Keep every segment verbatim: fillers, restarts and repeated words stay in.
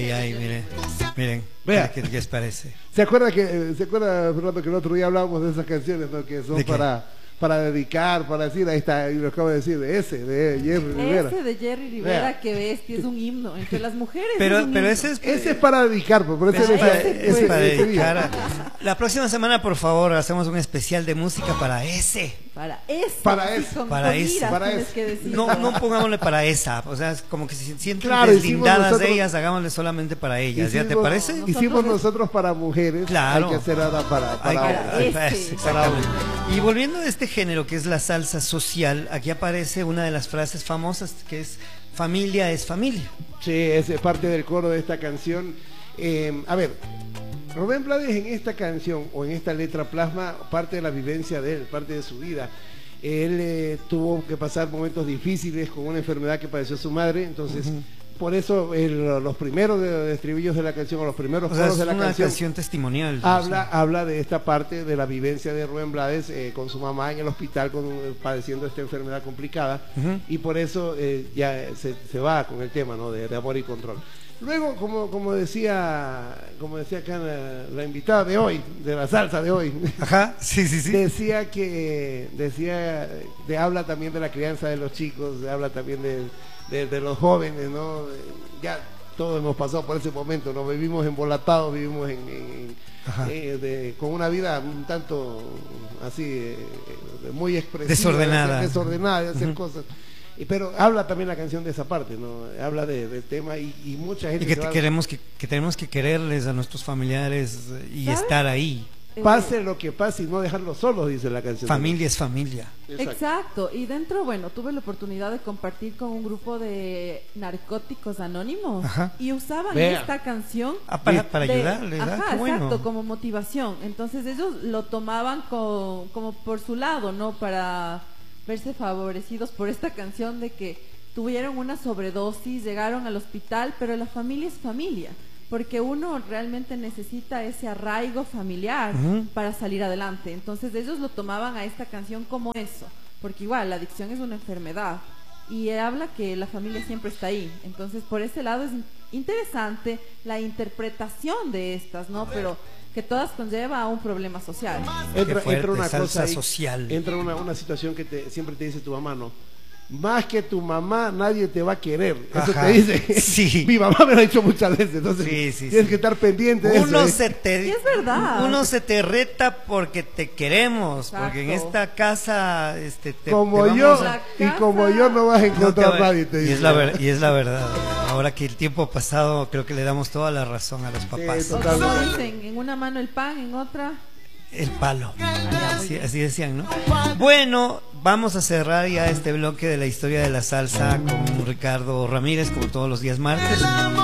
Y ahí, miren, miren, Vea. ¿qué, qué les parece? ¿Se acuerda que se acuerda Fernando que el otro día hablábamos de esas canciones, ¿no? Que son ¿De qué? para para dedicar, para decir, ahí está, y lo acabo de decir, de ese, de Jerry Rivera. Ese de Jerry Rivera, Vea. que bestia, es un himno. Entre las mujeres Pero, es un pero himno. ese es, Ese es para dedicar, pues, por eso es le para, decía, es ese- para ese día. dedicar. a- La próxima semana, por favor, hacemos un especial de música para ese. Para ese. Para así ese. con- Para con ese. iras Para tienes ese. que decir. No, no pongámosle para esa, o sea, es como que se sienten Claro, hicimos deslindadas nosotros- de ellas, hagámosle solamente para ellas, ¿ya te Hicimos- parece? No, Hicimos Nosotros- nosotros para mujeres, Claro. hay que hacer ahora para, Hay para que- Para hombres. ese. Exactamente. Y volviendo a este género que es la salsa social, aquí aparece una de las frases famosas que es familia es familia. Sí, ese es parte del coro de esta canción. Eh, a ver, Rubén Blades en esta canción o en esta letra plasma parte de la vivencia de él, parte de su vida. Él eh, tuvo que pasar momentos difíciles con una enfermedad que padeció su madre, entonces Ujú. por eso el- los primeros de, de estribillos de la canción o los primeros O sea, coros es de la una canción, canción testimonial. habla habla de esta parte de la vivencia de Rubén Blades eh, con su mamá en el hospital con, padeciendo esta enfermedad complicada. Ujú. Y por eso eh, ya se, se va con el tema, ¿no? de, de amor y control. Luego, como, como decía como decía acá la, la invitada de hoy, de la salsa de hoy, Ajá, sí, sí, sí. decía que decía de, habla también de la crianza de los chicos, habla también de, de, de los jóvenes, ¿no? Ya todos hemos pasado por ese momento, nos vivimos embolatados, vivimos en, en- Ajá. eh, de- con una vida un tanto así eh, muy expresiva, Desordenada. de hacer- desordenada, de hacer Ujú. cosas. Y- pero habla también la canción de esa parte, ¿no? Habla de- del tema y, y mucha gente Y que se te va- queremos que, que tenemos que quererles a nuestros familiares eh, y ¿Sabes? estar ahí. Eh, pase lo que pase y no dejarlos solos, dice la canción. Familia es familia. Exacto. Exacto, y dentro, bueno, tuve la oportunidad de compartir con un grupo de narcóticos anónimos Ajá. y usaban Vea. esta canción Ah, para, de- para de- ayudarles, ¿verdad? ajá, Qué bueno. exacto, como motivación. Entonces ellos lo tomaban co- como por su lado, ¿no? Para verse favorecidos por esta canción de que tuvieron una sobredosis, llegaron al hospital, pero la familia es familia. Porque uno realmente necesita ese arraigo familiar Ujú. para salir adelante. Entonces ellos lo tomaban a esta canción como eso, porque igual la adicción es una enfermedad y él habla que la familia siempre está ahí. Entonces por ese lado es in- interesante la interpretación de estas, ¿no? Pero que todas conlleva a un problema social. Entra, Qué fuerte, entra una salsa cosa ahí, social. entra una, una situación que te, siempre te dice tu mamá, ¿no? Más que tu mamá, nadie te va a querer. Eso Ajá. te dice. Sí. Mi mamá me lo ha dicho muchas veces, entonces Sí, sí, tienes sí. que estar pendiente de Uno eso. ¿eh? se te, Y es verdad. uno se te reta porque te queremos, porque en Exacto. esta casa este, te, Como te yo, vamos a- La y casa- como yo no vas a no te encontrar va- nadie, te y dice. es la ver- y es la verdad. Ahora que el tiempo ha pasado, creo que le damos toda la razón a los papás. Sí, O total. como dicen, en una mano el pan, en otra... El palo. muy Así, bien. así decían, ¿no? Bueno, vamos a cerrar ya este bloque de la historia de la salsa con Ricardo Ramírez, como todos los días martes.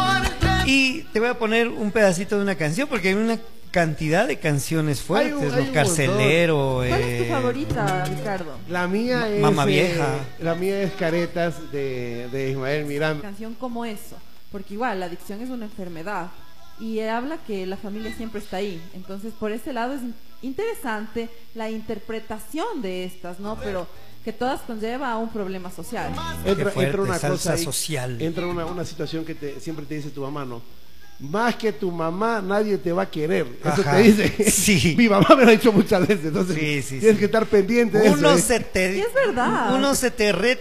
Y te voy a poner un pedacito de una canción, porque hay una cantidad de canciones fuertes, Hay un- ¿no? hay un Carcelero. ¿Cuál es tu eh, favorita, Ricardo? La mía es Mamá eh, Vieja. la mía es Caretas de, de Ismael Miranda. Canción como eso, porque igual la adicción es una enfermedad y él habla que la familia siempre está ahí. Entonces por ese lado es in- interesante la interpretación de estas, ¿no? Pero que todas conlleva a un problema social. Entra, Qué fuerte, entra una salsa cosa ahí, social. entra una, una situación que te, siempre te dice tu mamá, ¿no? Más que tu mamá, nadie te va a querer. Eso Ajá. te dice. Sí. Mi mamá me lo ha dicho muchas veces, entonces Sí, sí, tienes sí. que estar pendiente de Uno eso. ¿eh? se te, Y es verdad. uno se te reta